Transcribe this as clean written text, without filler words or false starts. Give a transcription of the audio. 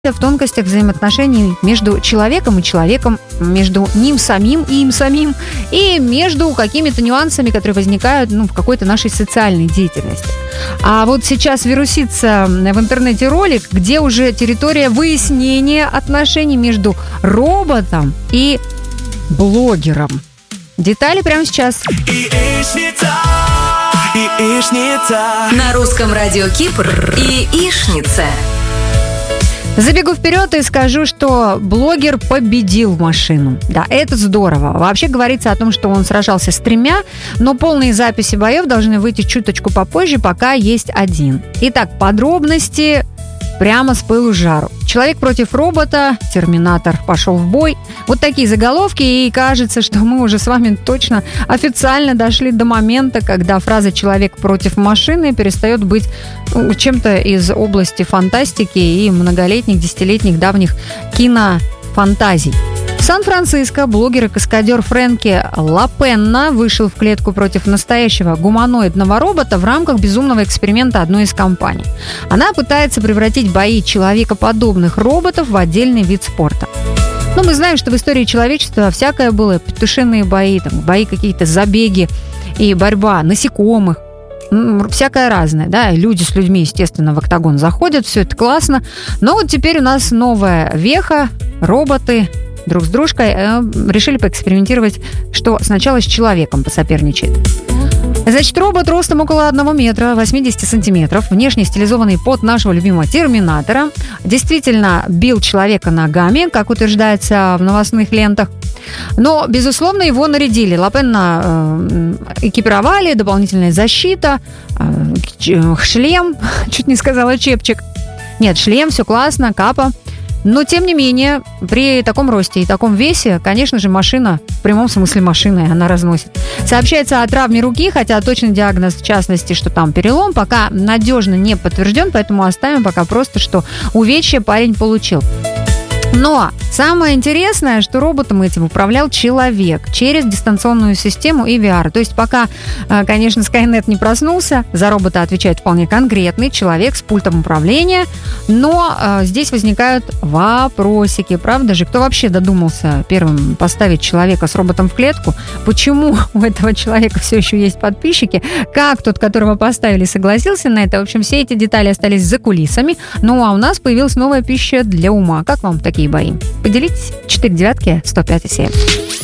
в тонкостях взаимоотношений между человеком и человеком, между ним самим и им самим, и между какими-то нюансами, которые возникают в какой-то нашей социальной деятельности. А вот сейчас вирусится в интернете ролик, где уже территория выяснения отношений между роботом и блогером. Детали прямо сейчас. На русском радио Кипр яичница. Забегу вперед и скажу, что блогер победил машину. Да, это здорово. Вообще говорится о том, что он сражался с 3, но полные записи боев должны выйти чуточку попозже, пока есть 1. Итак, подробности прямо с пылу с жару. Человек против робота, Терминатор пошел в бой. Вот такие заголовки, и кажется, что мы уже с вами точно официально дошли до момента, когда фраза «человек против машины» перестает быть чем-то из области фантастики и многолетних, десятилетних, давних кинофантазий. В Сан-Франциско блогер и каскадер Фрэнки Лапенна вышел в клетку против настоящего гуманоидного робота в рамках безумного эксперимента одной из компаний. Она пытается превратить бои человекоподобных роботов в отдельный вид спорта. Мы знаем, что в истории человечества всякое было. Петушиные бои, бои какие-то, забеги и борьба насекомых. Всякое разное, да, люди с людьми, естественно, в октагон заходят, все это классно. Но вот теперь у нас новая веха, роботы друг с дружкой решили поэкспериментировать, что сначала с человеком посоперничает. Значит, робот ростом около 1 метра 80 сантиметров, внешне стилизованный под нашего любимого Терминатора, действительно бил человека ногами, как утверждается в новостных лентах. Но, безусловно, его нарядили. Лапенна экипировали, дополнительная защита, шлем, чуть не сказала чепчик. Нет, шлем, все классно, капа. Но, тем не менее, при таком росте и таком весе, конечно же, машина, в прямом смысле машина, она разносит. Сообщается о травме руки, хотя точный диагноз, в частности, что там перелом, пока надежно не подтвержден, поэтому оставим пока просто, что увечье парень получил. Но самое интересное, что роботом этим управлял человек через дистанционную систему и VR. То есть пока, конечно, Skynet не проснулся, за робота отвечает вполне конкретный человек с пультом управления. Но здесь возникают вопросики. Правда же? Кто вообще додумался первым поставить человека с роботом в клетку? Почему у этого человека все еще есть подписчики? Как тот, которого поставили, согласился на это? В общем, все эти детали остались за кулисами. Ну а у нас появилась новая пища для ума. Как вам такие бои? Поделитесь. 4 девятки 105,7.